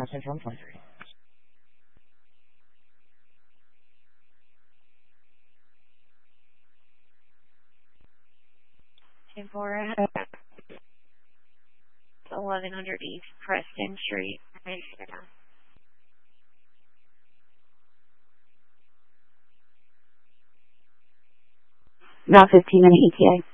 Central 23. Tempora, 1100 East Preston Street. About 15 minute ETA.